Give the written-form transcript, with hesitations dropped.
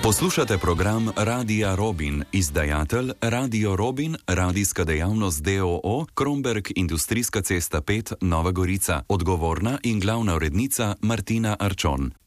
Poslušate program Radia Robin, izdajatelj Radio Robin, radijska dejavnost d.o.o., Kromberk, Industrijska cesta 5, Nova Gorica, odgovorna in glavna urednica Martina Arčon.